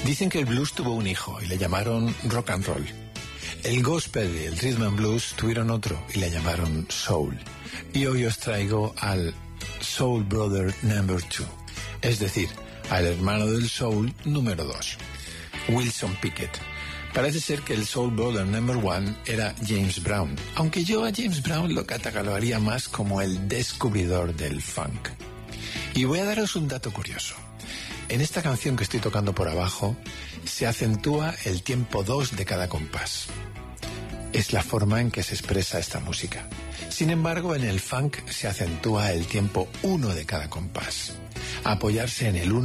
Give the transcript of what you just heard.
Dicen que el blues tuvo un hijo y le llamaron rock and roll. El gospel y el rhythm and blues tuvieron otro y le llamaron soul. Y hoy os traigo al Soul Brother Number 2, es decir, al hermano del soul número 2, Wilson Pickett. Parece ser que el Soul Brother Number 1 era James Brown, aunque yo a James Brown lo catalogaría más como el descubridor del funk. Y voy a daros un dato curioso. En esta canción que estoy tocando por abajo, se acentúa el tiempo 2 de cada compás. Es la forma en que se expresa esta música. Sin embargo, en el funk se acentúa el tiempo 1 de cada compás. Apoyarse en el 1